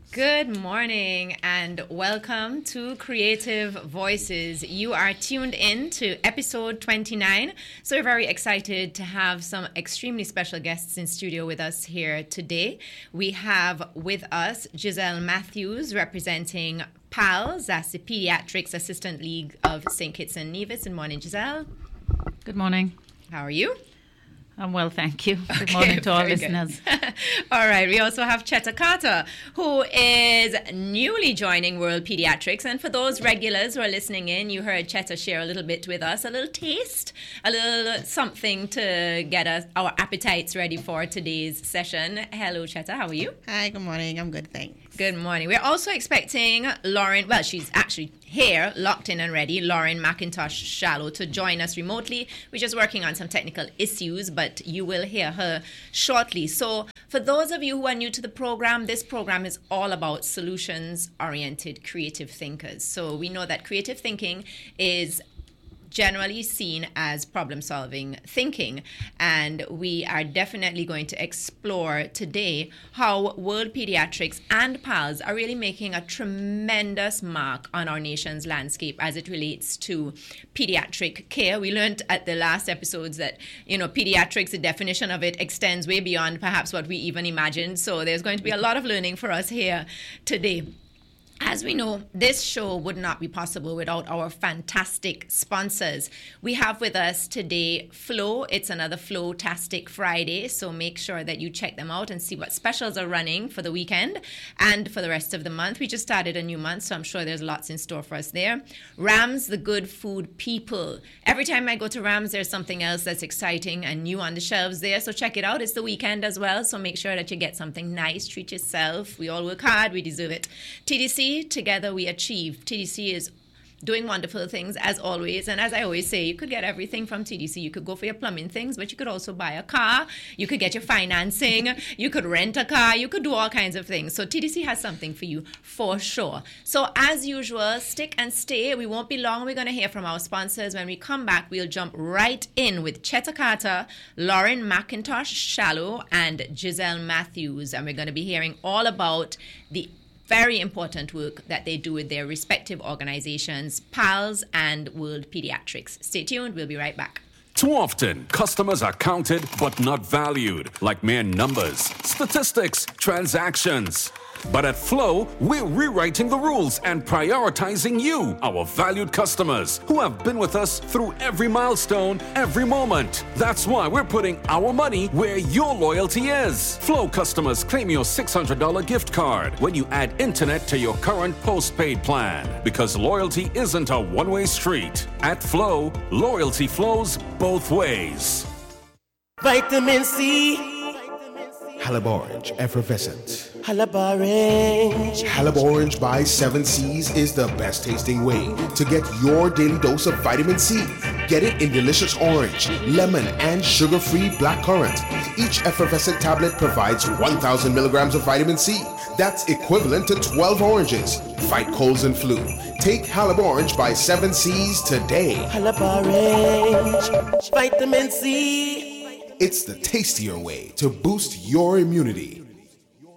Good morning and welcome to Creative Voices. You are tuned in to episode 29. So we're very excited to have some extremely special guests in studio with us here today. We have with us Giselle Matthews representing PALS, that's the Pediatrics Assistant League of St. Kitts and Nevis. Good morning, Giselle. Good morning. How are you? I'm well, thank you. Good morning to all listeners. All right. We also have Cheta Carter, who is newly joining World Pediatrics. And for those regulars who are listening in, you heard Cheta share a little bit with us, a little taste, a little something to get us our appetites ready for today's session. Hello, Cheta. How are you? Hi, good morning. I'm good, thanks. Good morning. We're also expecting Lauren, well, she's actually here, locked in and ready, Lauren McIntosh Shallow, to join us remotely. We're just working on some technical issues, but you will hear her shortly. So for those of you who are new to the program, this program is all about solutions-oriented creative thinkers. So we know that creative thinking is generally seen as problem-solving thinking, and we are definitely going to explore today how World Pediatrics and PALS are really making a tremendous mark on our nation's landscape as it relates to pediatric care. We learned at the last episodes that, pediatrics, the definition of it extends way beyond perhaps what we even imagined. So there's going to be a lot of learning for us here today. As we know, this show would not be possible without our fantastic sponsors. We have with us today Flow. It's another Flow-tastic Friday, so make sure that you check them out and see what specials are running for the weekend and for the rest of the month. We just started a new month, so I'm sure there's lots in store for us there. Rams, the good food people. Every time I go to Rams, there's something else that's exciting and new on the shelves there, so check it out. It's the weekend as well, so make sure that you get something nice. Treat yourself. We all work hard. We deserve it. TDC, together we achieve. TDC is doing wonderful things as always, and as I always say, you could get everything from TDC. You could go for your plumbing things, but you could also buy a car, you could get your financing, you could rent a car, you could do all kinds of things. So TDC has something for you for sure. So as usual, stick and stay. We won't be long. We're going to hear from our sponsors. When we come back, we'll jump right in with Cheta Carter, Lauren McIntosh Shallow, and Giselle Matthews, and we're going to be hearing all about the very important work that they do with their respective organizations, PALS and World Pediatrics. Stay tuned. We'll be right back. Too often, customers are counted but not valued, like mere numbers, statistics, transactions. But at Flow, we're rewriting the rules and prioritizing you, our valued customers, who have been with us through every milestone, every moment. That's why we're putting our money where your loyalty is. Flow customers claim your $600 gift card when you add internet to your current postpaid plan, because loyalty isn't a one-way street. At Flow, loyalty flows both ways. Vitamin C. Halib Orange Effervescent. Halib Orange. Halib Orange by 7 Seas is the best tasting way to get your daily dose of vitamin C. Get it in delicious orange, lemon, and sugar-free blackcurrant. Each effervescent tablet provides 1,000 milligrams of vitamin C. That's equivalent to 12 oranges. Fight colds and flu. Take Halib Orange by 7 Seas today. Halib Orange. Vitamin C. It's the tastier way to boost your immunity.